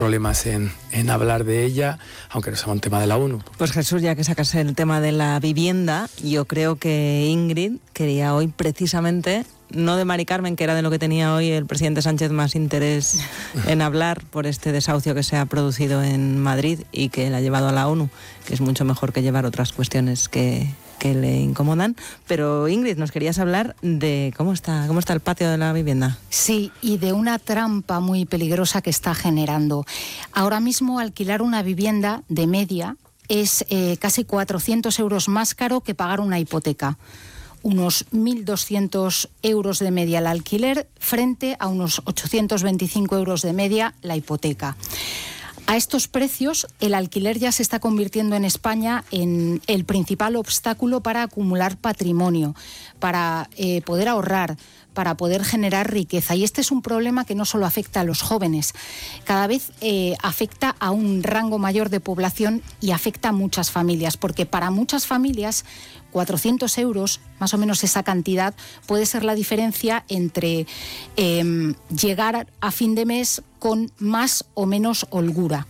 problemas en hablar de ella, aunque no sea un tema de la ONU. Pues Jesús, ya que sacas el tema de la vivienda, yo creo que Ingrid quería hoy precisamente, no de Mari Carmen, que era de lo que tenía hoy el presidente Sánchez más interés en hablar por este desahucio que se ha producido en Madrid y que le ha llevado a la ONU, que es mucho mejor que llevar otras cuestiones que le incomodan, pero Ingrid, nos querías hablar de cómo está el patio de la vivienda. Sí, y de una trampa muy peligrosa que está generando. Ahora mismo alquilar una vivienda de media es casi 400 euros más caro que pagar una hipoteca. Unos 1.200 euros de media el alquiler frente a unos 825 euros de media la hipoteca. A estos precios, el alquiler ya se está convirtiendo en España en el principal obstáculo para acumular patrimonio, para poder ahorrar, para poder generar riqueza. Y este es un problema que no solo afecta a los jóvenes, cada vez afecta a un rango mayor de población y afecta a muchas familias, porque para muchas familias 400 euros, más o menos esa cantidad, puede ser la diferencia entre llegar a fin de mes con más o menos holgura.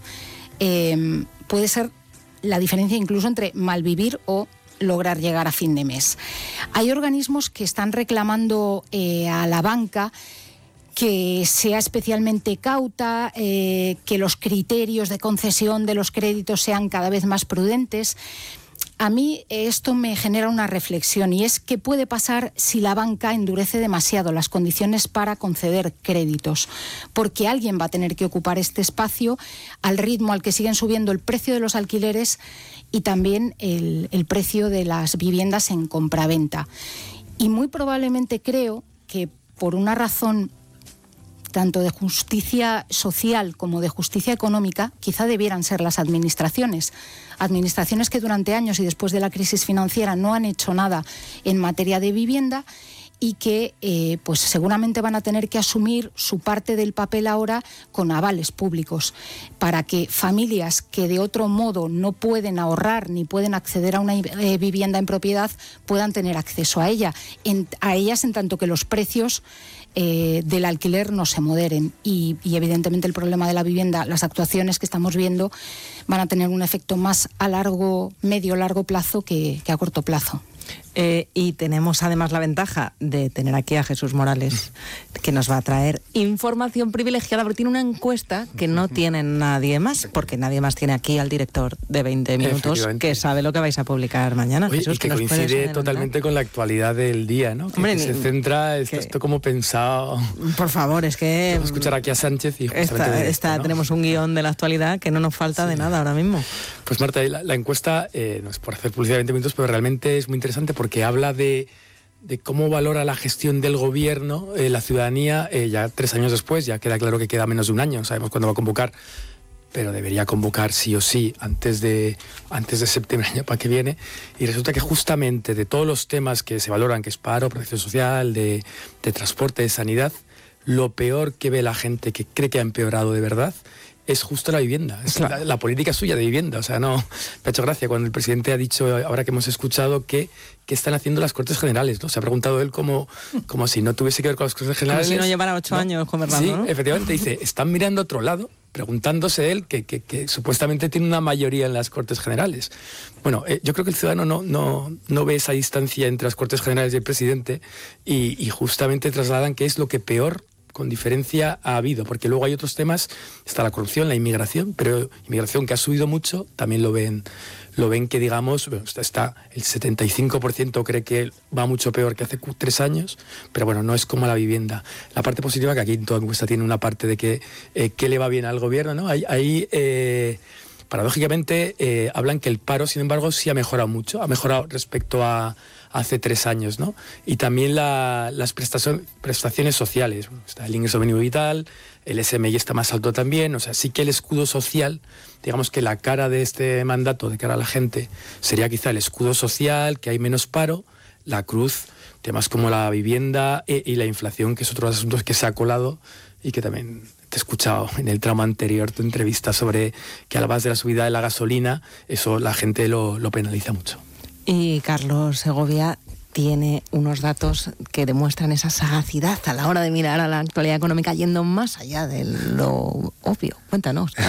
Puede ser la diferencia incluso entre malvivir o lograr llegar a fin de mes. Hay organismos que están reclamando a la banca que sea especialmente cauta, que los criterios de concesión de los créditos sean cada vez más prudentes. A mí esto me genera una reflexión, y es qué puede pasar si la banca endurece demasiado las condiciones para conceder créditos, porque alguien va a tener que ocupar este espacio al ritmo al que siguen subiendo el precio de los alquileres y también el precio de las viviendas en compraventa. Y muy probablemente creo que por una razón tanto de justicia social como de justicia económica, quizá debieran ser las administraciones que durante años y después de la crisis financiera no han hecho nada en materia de vivienda y que pues seguramente van a tener que asumir su parte del papel ahora con avales públicos, para que familias que de otro modo no pueden ahorrar ni pueden acceder a una vivienda en propiedad puedan tener acceso a ellas en tanto que los precios del alquiler no se moderen y evidentemente el problema de la vivienda, las actuaciones que estamos viendo van a tener un efecto más a medio largo plazo que a corto plazo. Y tenemos además la ventaja de tener aquí a Jesús Morales, que nos va a traer información privilegiada, porque tiene una encuesta que no tiene nadie más, porque nadie más tiene aquí al director de 20 minutos, que sabe lo que vais a publicar mañana. Oye, Jesús, y que coincide totalmente con la actualidad del día, ¿no? Hombre, que se centra, esto como pensado. Por favor, es que vamos a escuchar aquí a Sánchez y justamente ¿no? Tenemos un guión de la actualidad que no nos falta de nada ahora mismo. Pues Marta, la encuesta, no es por hacer publicidad de 20 minutos, pero realmente es muy interesante porque habla de cómo valora la gestión del gobierno, la ciudadanía, ya 3 años después. Ya queda claro que queda menos de un año, no sabemos cuándo va a convocar, pero debería convocar sí o sí antes de septiembre del año para que viene. Y resulta que justamente de todos los temas que se valoran, que es paro, protección social, de transporte, de sanidad, lo peor que ve la gente que cree que ha empeorado de verdad es justo la vivienda, es claro. la política suya de vivienda. O sea, no, me ha hecho gracia cuando el presidente ha dicho, ahora que hemos escuchado, que están haciendo las Cortes Generales, ¿no? Se ha preguntado él como si no tuviese que ver con las Cortes Generales. Como si no llevara 8 años gobernando, sí, ¿no? Efectivamente, dice, están mirando a otro lado, preguntándose él que supuestamente tiene una mayoría en las Cortes Generales. Bueno, yo creo que el ciudadano no ve esa distancia entre las Cortes Generales y el presidente y justamente trasladan que es lo que peor con diferencia ha habido, porque luego hay otros temas, está la corrupción, la inmigración, pero inmigración que ha subido mucho, también lo ven que, digamos, bueno, está el 75% cree que va mucho peor que hace 3 años, pero bueno, no es como la vivienda. La parte positiva, que aquí en toda encuesta tiene una parte de que le va bien al gobierno, ¿no? Ahí paradójicamente hablan que el paro, sin embargo, sí ha mejorado mucho, ha mejorado respecto a hace 3 años, ¿no? Y también las prestaciones sociales. Está el ingreso mínimo vital, el SMI está más alto también. O sea, sí que el escudo social, digamos que la cara de este mandato de cara a la gente sería quizá el escudo social, que hay menos paro, la cruz, temas como la vivienda y la inflación, que es otro de los asuntos que se ha colado y que también te he escuchado en el tramo anterior tu entrevista sobre que a la base de la subida de la gasolina, eso la gente lo penaliza mucho. Y Carlos Segovia tiene unos datos que demuestran esa sagacidad a la hora de mirar a la actualidad económica, yendo más allá de lo obvio. Cuéntanos.